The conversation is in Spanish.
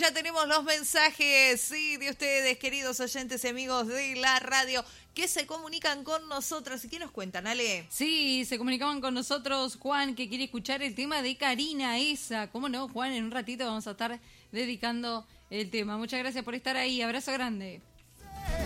ya tenemos los mensajes, sí, de ustedes, queridos oyentes y amigos de la radio, que se comunican con nosotros. ¿Y qué nos cuentan, Ale? Sí, se comunicaban con nosotros Juan, que quiere escuchar el tema de Karina Esa. ¿Cómo no, Juan? En un ratito vamos a estar dedicando el tema. Muchas gracias por estar ahí. Abrazo grande.